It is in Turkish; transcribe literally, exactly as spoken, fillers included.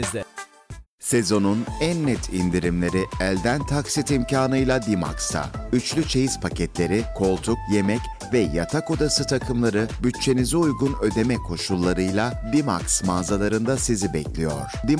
Sezonun en net indirimleri elden taksit imkanıyla Dimax'ta. Üçlü çeyiz paketleri, koltuk, yemek ve yatak odası takımları bütçenize uygun ödeme koşullarıyla Dimax mağazalarında sizi bekliyor.